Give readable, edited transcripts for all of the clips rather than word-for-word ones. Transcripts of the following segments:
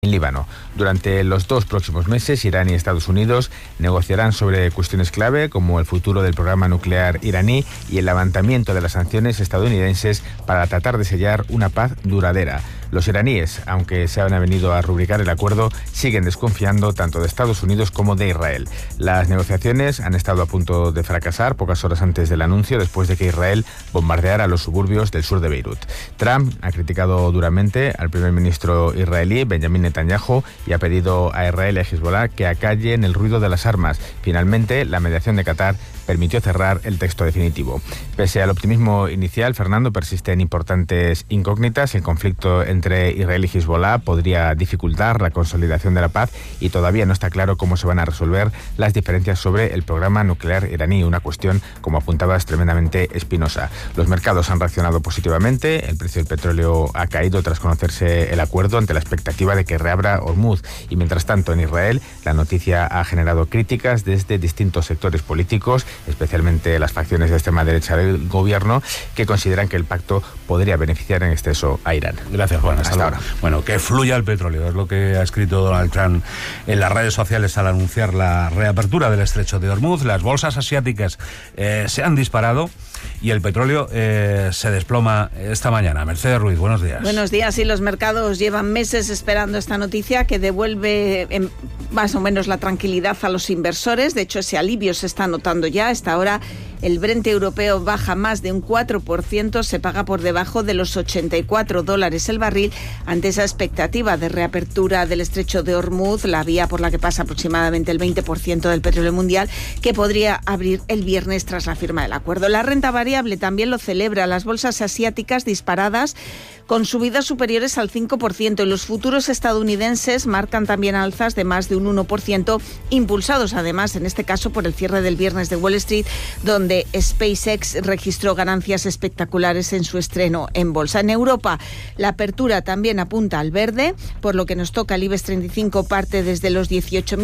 en Líbano. Durante los 2 próximos meses, Irán y Estados Unidos negociarán sobre cuestiones clave como el futuro del programa nuclear iraní y el levantamiento de las sanciones estadounidenses para tratar de sellar una paz duradera. Los iraníes, aunque se han venido a rubricar el acuerdo, siguen desconfiando tanto de Estados Unidos como de Israel. Las negociaciones han estado a punto de fracasar pocas horas antes del anuncio, después de que Israel bombardeara los suburbios del sur de Beirut. Trump ha criticado duramente al primer ministro israelí, Benjamin Netanyahu, y ha pedido a Israel y a Hezbollah que acallen el ruido de las armas. Finalmente, la mediación de Qatar permitió cerrar el texto definitivo. Pese al optimismo inicial, Fernando, persisten importantes incógnitas. El conflicto entre Israel y Hezbollah podría dificultar la consolidación de la paz y todavía no está claro cómo se van a resolver las diferencias sobre el programa nuclear iraní, una cuestión, como apuntabas, tremendamente espinosa. Los mercados han reaccionado positivamente, el precio del petróleo ha caído tras conocerse el acuerdo ante la expectativa de que reabra Hormuz, y mientras tanto en Israel la noticia ha generado críticas desde distintos sectores políticos, especialmente las facciones de extrema derecha del gobierno, que consideran que el pacto podría beneficiar en exceso a Irán. Gracias, Juan. Hasta ahora. Bueno, que fluya el petróleo, es lo que ha escrito Donald Trump en las redes sociales al anunciar la reapertura del estrecho de Hormuz. Las bolsas asiáticas se han disparado y el petróleo se desploma esta mañana. Mercedes Ruiz, buenos días. Buenos días, y los mercados llevan meses esperando esta noticia que devuelve más o menos la tranquilidad a los inversores. De hecho, ese alivio se está notando ya. A esta hora el Brent europeo baja más de un 4%, se paga por debajo de los $84 el barril ante esa expectativa de reapertura del estrecho de Hormuz, la vía por la que pasa aproximadamente el 20% del petróleo mundial, que podría abrir el viernes tras la firma del acuerdo. La renta variable también lo celebra, las bolsas asiáticas disparadas con subidas superiores al 5%, y los futuros estadounidenses marcan también alzas de más de un 1%, impulsados además en este caso por el cierre del viernes de Wall Street, donde SpaceX registró ganancias espectaculares en su estreno en bolsa. En Europa, la apertura también apunta al verde, por lo que nos toca el IBEX 35 parte desde los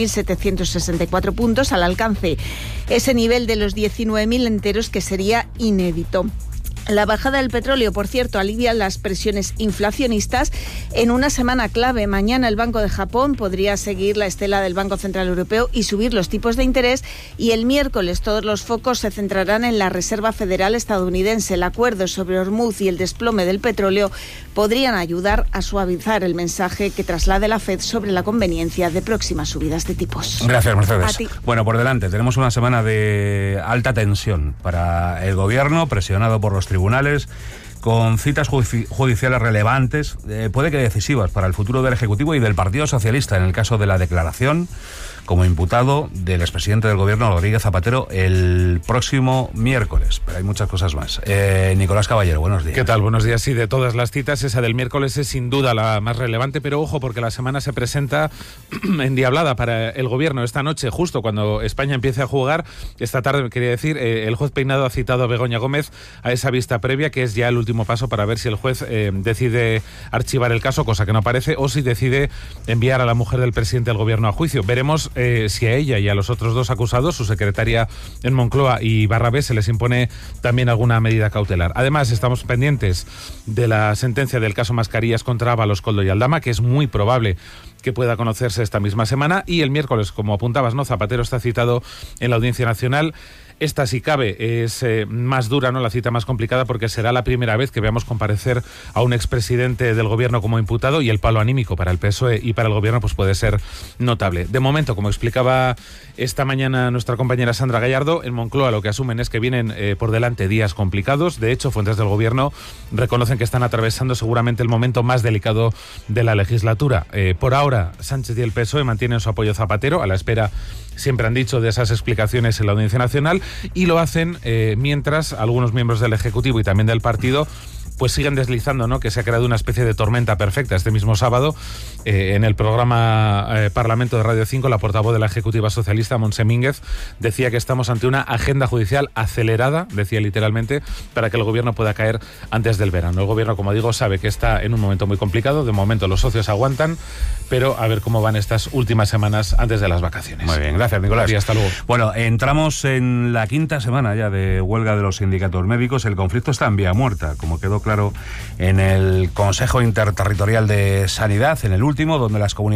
18.764 puntos, al alcance ese nivel de los 19.000 enteros, que sería inédito. La bajada del petróleo, por cierto, alivia las presiones inflacionistas en una semana clave. Mañana el Banco de Japón podría seguir la estela del Banco Central Europeo y subir los tipos de interés, y el miércoles todos los focos se centrarán en la Reserva Federal estadounidense. El acuerdo sobre Hormuz y el desplome del petróleo podrían ayudar a suavizar el mensaje que traslade la FED sobre la conveniencia de próximas subidas de tipos. Gracias, Mercedes. A ti. Bueno, por delante tenemos una semana de alta tensión para el gobierno, presionado por los tribunales, con citas judiciales relevantes, puede que decisivas para el futuro del Ejecutivo y del Partido Socialista, en el caso de la declaración como imputado del expresidente del gobierno, Rodríguez Zapatero, el próximo miércoles. Pero hay muchas cosas más. Nicolás Caballero, buenos días. ¿Qué tal? Buenos días. Sí, de todas las citas, esa del miércoles es sin duda la más relevante, pero ojo, porque la semana se presenta endiablada para el gobierno. Esta noche, justo cuando España empiece a jugar, esta tarde, quería decir, el juez Peinado ha citado a Begoña Gómez a esa vista previa, que es ya el último paso para ver si el juez decide archivar el caso, cosa que no parece, o si decide enviar a la mujer del presidente del gobierno a juicio. Veremos si a ella y a los otros 2 acusados, su secretaria en Moncloa y Barrabés, se les impone también alguna medida cautelar. Además, estamos pendientes de la sentencia del caso Mascarillas contra Ábalos, Koldo y Aldama, que es muy probable que pueda conocerse esta misma semana, y el miércoles, como apuntabas, ¿no?, Zapatero está citado en la Audiencia Nacional. Esta, si cabe, es más dura, ¿no?, la cita más complicada, porque será la primera vez que veamos comparecer a un expresidente del gobierno como imputado, y el palo anímico para el PSOE y para el gobierno pues puede ser notable. De momento, como explicaba esta mañana nuestra compañera Sandra Gallardo, en Moncloa lo que asumen es que vienen por delante días complicados. De hecho, fuentes del gobierno reconocen que están atravesando seguramente el momento más delicado de la legislatura. Por ahora, Sánchez y el PSOE mantienen su apoyo a Zapatero, a la espera, siempre han dicho, de esas explicaciones en la Audiencia Nacional, y lo hacen mientras algunos miembros del Ejecutivo y también del partido pues siguen deslizando, ¿no?, que se ha creado una especie de tormenta perfecta. Este mismo sábado, en el programa Parlamento de Radio 5, la portavoz de la Ejecutiva Socialista, Montse Mínguez, decía que estamos ante una agenda judicial acelerada, decía literalmente, para que el gobierno pueda caer antes del verano. El gobierno, como digo, sabe que está en un momento muy complicado. De momento los socios aguantan, pero a ver cómo van estas últimas semanas antes de las vacaciones. Muy bien, gracias, Nicolás. Y hasta luego. Bueno, entramos en la quinta semana ya de huelga de los sindicatos médicos. El conflicto está en vía muerta, como quedó claro claro en el Consejo Interterritorial de Sanidad, en el último, donde las comunidades